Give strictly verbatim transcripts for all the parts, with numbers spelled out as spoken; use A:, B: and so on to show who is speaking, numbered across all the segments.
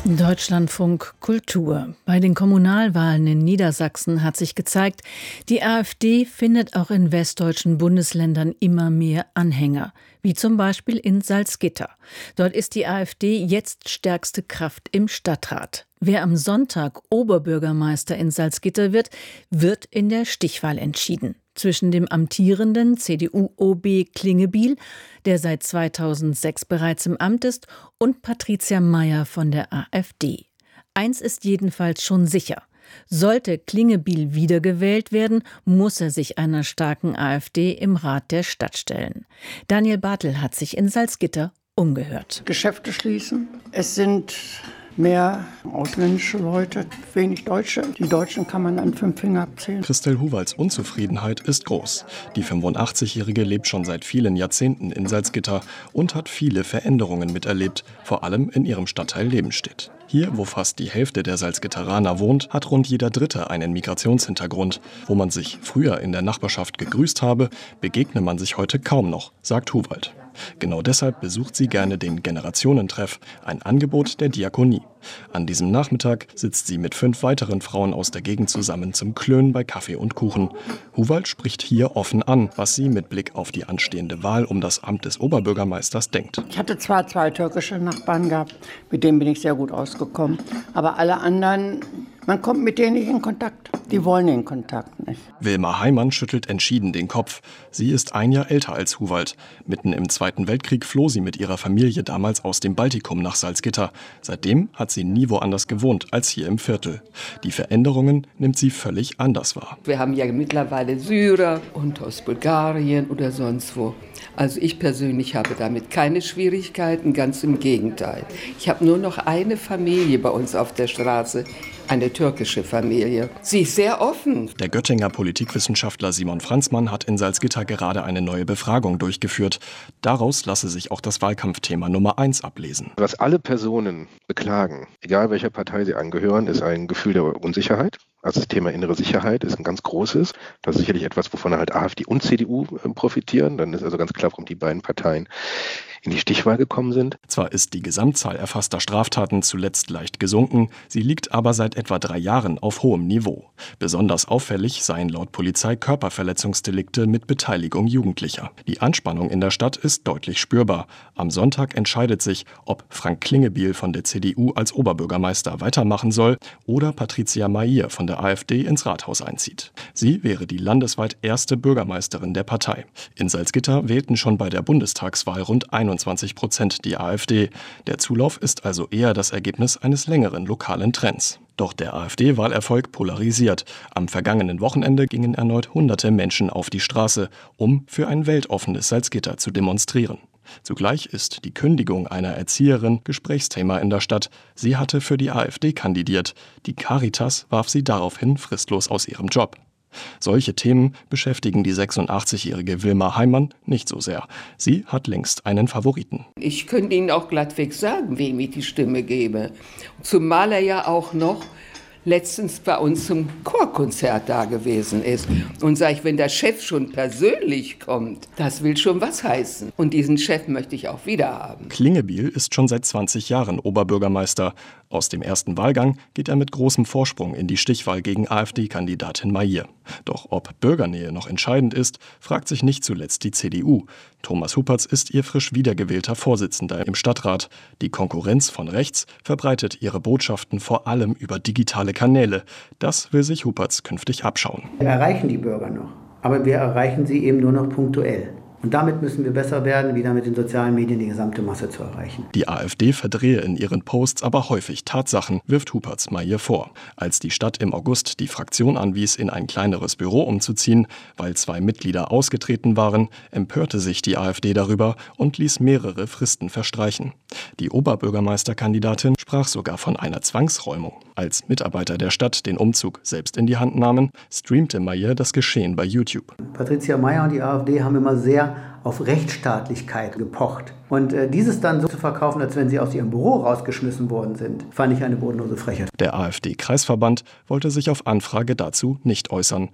A: Deutschlandfunk Kultur. Bei den Kommunalwahlen in Niedersachsen hat sich gezeigt, die AfD findet auch in westdeutschen Bundesländern immer mehr Anhänger, wie zum Beispiel in Salzgitter. Dort ist die AfD jetzt stärkste Kraft im Stadtrat. Wer am Sonntag Oberbürgermeister in Salzgitter wird, wird in der Stichwahl entschieden. Zwischen dem amtierenden C D U-O B Klingebiel, der seit zweitausendsechs bereits im Amt ist, und Patricia Mayr von der AfD. Eins ist jedenfalls schon sicher: Sollte Klingebiel wiedergewählt werden, muss er sich einer starken AfD im Rat der Stadt stellen. Daniel Bartel hat sich in Salzgitter umgehört.
B: Geschäfte schließen. Es sind mehr ausländische Leute, wenig Deutsche. Die Deutschen kann man an fünf Finger abzählen.
C: Christel Huwalds Unzufriedenheit ist groß. Die fünfundachtzigjährige lebt schon seit vielen Jahrzehnten in Salzgitter und hat viele Veränderungen miterlebt, vor allem in ihrem Stadtteil Lebenstedt. Hier, wo fast die Hälfte der Salzgitteraner wohnt, hat rund jeder Dritte einen Migrationshintergrund. Wo man sich früher in der Nachbarschaft gegrüßt habe, begegne man sich heute kaum noch, sagt Huwald. Genau deshalb besucht sie gerne den Generationentreff, ein Angebot der Diakonie. An diesem Nachmittag sitzt sie mit fünf weiteren Frauen aus der Gegend zusammen zum Klönen bei Kaffee und Kuchen. Huwald spricht hier offen an, was sie mit Blick auf die anstehende Wahl um das Amt des Oberbürgermeisters denkt.
B: Ich hatte zwar zwei türkische Nachbarn gehabt, mit denen bin ich sehr gut ausgekommen, aber alle anderen, man kommt mit denen nicht in Kontakt. Die wollen den Kontakt nicht.
C: Wilma Heimann schüttelt entschieden den Kopf. Sie ist ein Jahr älter als Huwald. Mitten im Zweiten Weltkrieg floh sie mit ihrer Familie damals aus dem Baltikum nach Salzgitter. Seitdem hat sie nie woanders gewohnt als hier im Viertel. Die Veränderungen nimmt sie völlig anders wahr.
D: Wir haben ja mittlerweile Syrer und aus Bulgarien oder sonst wo. Also ich persönlich habe damit keine Schwierigkeiten, ganz im Gegenteil. Ich habe nur noch eine Familie bei uns auf der Straße, eine türkische Familie. Sie ist sehr offen.
C: Der Göttinger Politikwissenschaftler Simon Franzmann hat in Salzgitter gerade eine neue Befragung durchgeführt. Daraus lasse sich auch das Wahlkampfthema Nummer eins ablesen.
E: Was alle Personen beklagen, egal welcher Partei sie angehören, ist ein Gefühl der Unsicherheit. Also das Thema innere Sicherheit ist ein ganz großes. Das ist sicherlich etwas, wovon halt AfD und C D U profitieren. Dann ist also ganz klar, warum die beiden Parteien in die Stichwahl gekommen sind.
C: Zwar ist die Gesamtzahl erfasster Straftaten zuletzt leicht gesunken, sie liegt aber seit etwa drei Jahren auf hohem Niveau. Besonders auffällig seien laut Polizei Körperverletzungsdelikte mit Beteiligung Jugendlicher. Die Anspannung in der Stadt ist deutlich spürbar. Am Sonntag entscheidet sich, ob Frank Klingebiel von der C D U als Oberbürgermeister weitermachen soll oder Patricia Mayr von der AfD ins Rathaus einzieht. Sie wäre die landesweit erste Bürgermeisterin der Partei. In Salzgitter wählten schon bei der Bundestagswahl rund einundzwanzig Prozent die AfD. Der Zulauf ist also eher das Ergebnis eines längeren lokalen Trends. Doch der AfD-Wahlerfolg polarisiert. Am vergangenen Wochenende gingen erneut hunderte Menschen auf die Straße, um für ein weltoffenes Salzgitter zu demonstrieren. Zugleich ist die Kündigung einer Erzieherin Gesprächsthema in der Stadt. Sie hatte für die AfD kandidiert. Die Caritas warf sie daraufhin fristlos aus ihrem Job. Solche Themen beschäftigen die sechsundachtzigjährige Wilma Heimann nicht so sehr. Sie hat längst einen Favoriten.
D: Ich könnte Ihnen auch glattweg sagen, wem ich die Stimme gebe. Zumal er ja auch noch letztens bei uns zum Chorkonzert da gewesen ist. Und sage ich, wenn der Chef schon persönlich kommt, das will schon was heißen. Und diesen Chef möchte ich auch wieder haben.
C: Klingebiel ist schon seit zwanzig Jahren Oberbürgermeister. Aus dem ersten Wahlgang geht er mit großem Vorsprung in die Stichwahl gegen AfD-Kandidatin Mayr. Doch ob Bürgernähe noch entscheidend ist, fragt sich nicht zuletzt die C D U. Thomas Huppertz ist ihr frisch wiedergewählter Vorsitzender im Stadtrat. Die Konkurrenz von rechts verbreitet ihre Botschaften vor allem über digitale Kanäle. Das will sich Huppertz künftig abschauen.
F: Wir erreichen die Bürger noch, aber wir erreichen sie eben nur noch punktuell. Und damit müssen wir besser werden, wieder mit den sozialen Medien die gesamte Masse zu erreichen.
C: Die AfD verdrehe in ihren Posts aber häufig Tatsachen, wirft Huppertz Mayr vor. Als die Stadt im August die Fraktion anwies, in ein kleineres Büro umzuziehen, weil zwei Mitglieder ausgetreten waren, empörte sich die AfD darüber und ließ mehrere Fristen verstreichen. Die Oberbürgermeisterkandidatin sprach sogar von einer Zwangsräumung. Als Mitarbeiter der Stadt den Umzug selbst in die Hand nahmen, streamte Mayr das Geschehen bei YouTube.
F: Patricia Mayr und die AfD haben immer sehr auf Rechtsstaatlichkeit gepocht. Und äh, dieses dann so zu verkaufen, als wenn sie aus ihrem Büro rausgeschmissen worden sind, fand ich eine bodenlose Frechheit.
C: Der AfD-Kreisverband wollte sich auf Anfrage dazu nicht äußern.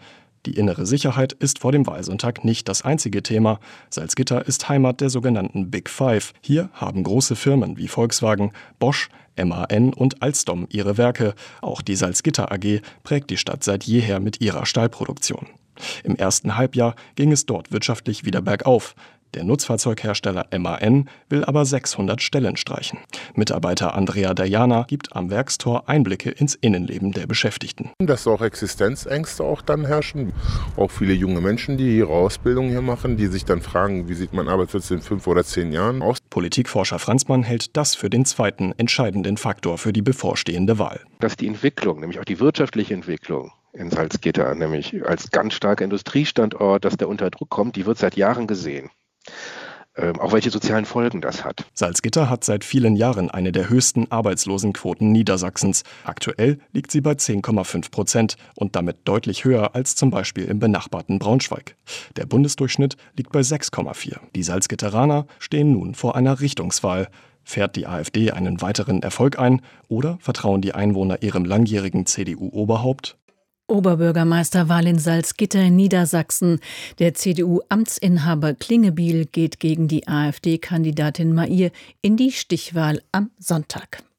C: Die innere Sicherheit ist vor dem Wahlsonntag nicht das einzige Thema. Salzgitter ist Heimat der sogenannten Big Five. Hier haben große Firmen wie Volkswagen, Bosch, M A N und Alstom ihre Werke. Auch die Salzgitter A G prägt die Stadt seit jeher mit ihrer Stahlproduktion. Im ersten Halbjahr ging es dort wirtschaftlich wieder bergauf. Der Nutzfahrzeughersteller M A N will aber sechshundert Stellen streichen. Mitarbeiter Andrea Dajana gibt am Werkstor Einblicke ins Innenleben der Beschäftigten.
G: Dass auch Existenzängste auch dann herrschen. Auch viele junge Menschen, die ihre Ausbildung hier machen, die sich dann fragen, wie sieht mein Arbeitsplatz in fünf oder zehn Jahren aus.
C: Politikforscher Franzmann hält das für den zweiten entscheidenden Faktor für die bevorstehende Wahl.
E: Dass die Entwicklung, nämlich auch die wirtschaftliche Entwicklung in Salzgitter, nämlich als ganz starker Industriestandort, dass der unter Druck kommt, die wird seit Jahren gesehen. Ähm, auch welche sozialen Folgen das hat.
C: Salzgitter hat seit vielen Jahren eine der höchsten Arbeitslosenquoten Niedersachsens. Aktuell liegt sie bei zehn Komma fünf Prozent und damit deutlich höher als zum Beispiel im benachbarten Braunschweig. Der Bundesdurchschnitt liegt bei sechs Komma vier. Die Salzgitteraner stehen nun vor einer Richtungswahl. Fährt die AfD einen weiteren Erfolg ein oder vertrauen die Einwohner ihrem langjährigen C D U-Oberhaupt?
A: Oberbürgermeisterwahl in Salzgitter in Niedersachsen. Der C D U-Amtsinhaber Klingebiel geht gegen die AfD-Kandidatin Mair in die Stichwahl am Sonntag.